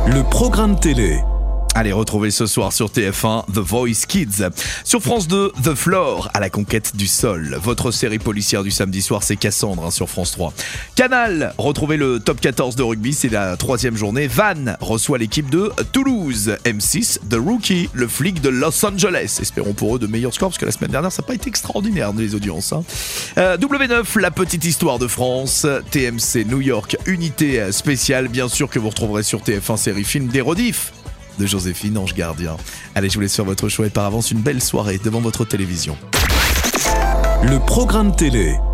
Le programme télé. Allez, retrouvez ce soir sur TF1 The Voice Kids. Sur France 2, The Floor, à la conquête du sol. Votre série policière du samedi soir, c'est Cassandre sur France 3. Canal, retrouvez le top 14 de rugby, c'est la 3e journée. Vannes reçoit l'équipe de Toulouse. M6, The Rookie, le flic de Los Angeles. Espérons pour eux de meilleurs scores, parce que la semaine dernière, ça n'a pas été extraordinaire les audiences. W9, la petite histoire de France. TMC New York, unité spéciale. Bien sûr que vous retrouverez sur TF1 série film des rediffs de Joséphine, Ange Gardien. Allez, je vous laisse faire votre choix et par avance une belle soirée devant votre télévision. Le programme télé.